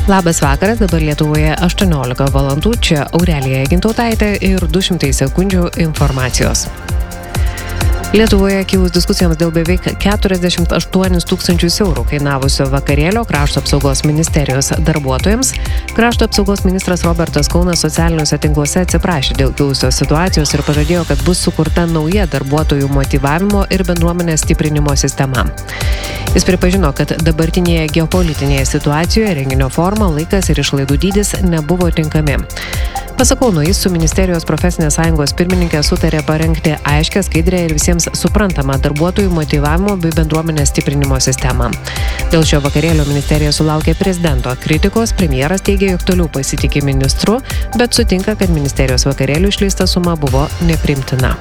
Labas vakaras, dabar Lietuvoje 18 valandų, čia Aurelija Gintautaitė ir 200 sekundžių informacijos. Lietuvoje kilus diskusijoms dėl beveik 48 tūkstančius eurų kainavusio vakarėlio Krašto apsaugos ministerijos darbuotojams, Krašto apsaugos ministras Robertas Kaunas socialiniuose tinkluose atsiprašė dėl kilusios situacijos ir pažadėjo, kad bus sukurta nauja darbuotojų motyvavimo ir bendruomenės stiprinimo sistema. Jis pripažino, kad dabartinėje geopolitinėje situacijoje renginio forma, laikas ir išlaidų dydis nebuvo tinkami. Pasak Kauno, jis su ministerijos profesinės sąjungos pirmininkė sutarė parengti aiškę, skaidrę ir visiems suprantamą darbuotojų motyvavimo bei bendruomenės stiprinimo sistemą. Dėl šio vakarėlio ministerija sulaukė prezidento kritikos, premjeras teigė, jog toliau pasitikė ministru, bet sutinka, kad ministerijos vakarėlių išleista suma buvo nepriimtina.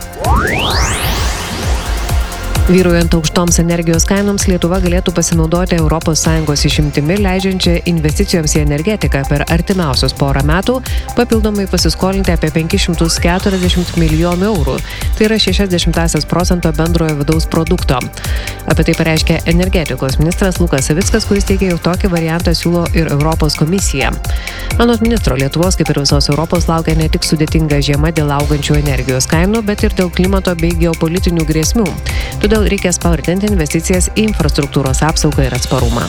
Vyruojant aukštoms energijos kainoms, Lietuva galėtų pasinaudoti ES išimtimi, leidžiančią investicijoms į energetiką per artimiausius porą metų papildomai pasiskolinti apie 540 milijonų eurų. Tai yra 0,6% bendrojo vidaus produkto. Apie tai pareiškė energetikos ministras Lukas Savickas, kuris teigia, jog tokį variantą siūlo ir Europos komisija. Anot ministro, Lietuvos, kaip ir visos Europos, laukia ne tik sudėtinga žiema dėl augančių energijos kainų, bet ir dėl klimato bei geopolitinių grėsmių. Todėl reikia spartinti investicijas į infrastruktūros apsaugą ir atsparumą.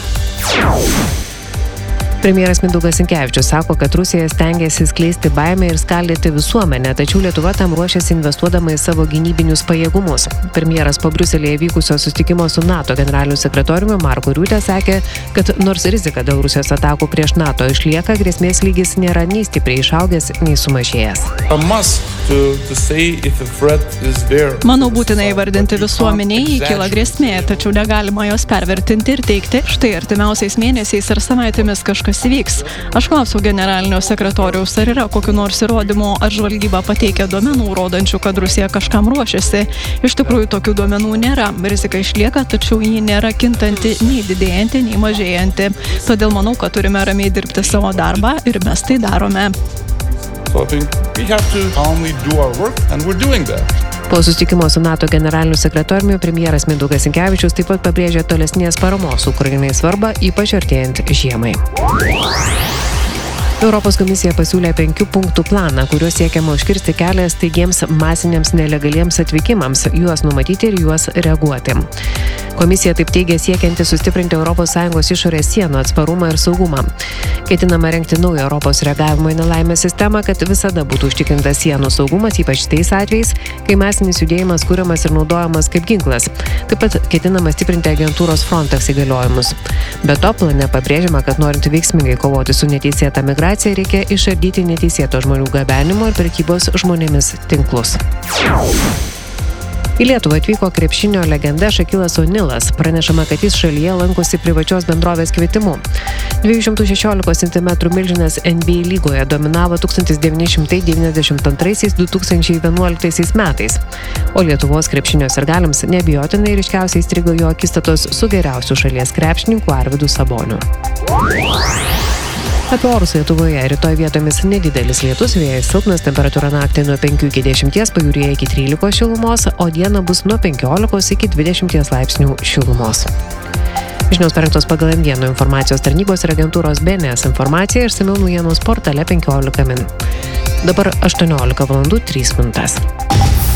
Premjeras Mindaugas Sinkevičius sako, kad Rusija stengiasi skleisti baimę ir skaldyti visuomenę, tačiau Lietuva tam ruošiasi investuodama į savo gynybinius pajėgumus. Premjeras po Briuselyje vykusio susitikimo su NATO generaliniu sekretoriumi Marku Riute sakė, kad nors rizika dėl Rusijos atakų prieš NATO išlieka, grėsmės lygis nėra nei stipriai išaugęs, nei sumažėjęs. Manau, būtina įvardinti visuomeniai, jei kyla grėsmė, tačiau negalima jos pervertinti ir teigti, štai artimiausiais mėnesiais ar savaitėmis kažkas įvyks. Aš klausiau generalinio sekretoriaus, ar yra kokiu nors įrodymu, ar žvalgyba pateikia duomenų, rodančių, kad Rusija kažkam ruošiasi. Iš tikrųjų, tokių duomenų nėra. Rizika išlieka, tačiau ji nėra kintanti, nei didėjanti, nei mažėjanti. Todėl manau, kad turime ramiai dirbti savo darbą ir mes tai darome. Po susitikimo su NATO generaliniu sekretoriumi premjeras Mindaugas Sinkevičius taip pat pabrėžė tolesnės paramos Ukrainai svarbą, ypač artėjant žiemai. Europos komisija pasiūlė 5 punktų planą, kuriuo siekiama užkirsti kelią staigiems masiniams nelegaliems atvykimams, juos numatyti ir juos reaguoti. Komisija taip teigia siekianti sustiprinti ES išorės sienų atsparumą ir saugumą. Ketinama rengti naują Europos reagavimo į nelaimę sistemą, kad visada būtų užtikrintas sienų saugumas, ypač tais atvejais, kai masinis judėjimas kuriamas ir naudojamas kaip ginklas. Taip pat ketinama stiprinti agentūros Frontex įgaliojimus. Be to, plane pabrėžiama, kad norint veiksmingai kovoti su neteisėta migracija, reikia išardyti neteisėto žmonių gabenimo ir prekybos žmonėmis tinklus. Į Lietuvą atvyko krepšinio legenda Šakilas O'Nealas. Pranešama, kad jis šalyje lankosi privačios bendrovės kvietimu. 216 cm milžinas NBA lygoje dominavo 1992–2011 metais. O Lietuvos krepšinio sirgaliams neabejotinai ryškiausiai įstrigo jo akistatos su geriausiu šalies krepšininku Arvydu Saboniu. Apie orus Lietuvoje rytoj vietomis nedidelis lietus, vėjas silpnas, temperatūra naktį nuo 5 iki 10, pajūryje iki 13 šilumos, o dieną bus nuo 15 iki 20 laipsnių šilumos. Žinios parengtos pagal Naujienų informacijos tarnybos ir agentūros BNS informaciją ir išsamiau naujienos portale 15 min. Dabar 18 valandų 3 minutės.